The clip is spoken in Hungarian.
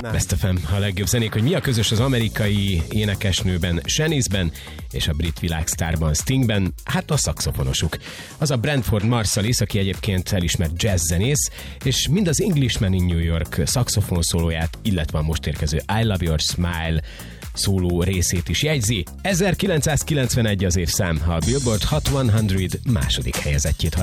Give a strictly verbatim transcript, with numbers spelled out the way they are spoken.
Best ef em, a legjobb zenék, hogy mi a közös az amerikai énekesnőben, Shanice-ben és a brit világsztárban, Stingben, hát a szaxofonosuk. Az a Branford Marsalis, aki egyébként elismert jazzzenész, és mind az Englishman in New York szaxofonszólóját, illetve a most érkező I Love Your Smile szóló részét is jegyzi. ezerkilencszázkilencvenegy az évszám, a Billboard Hot száz második helyezettjét hallja.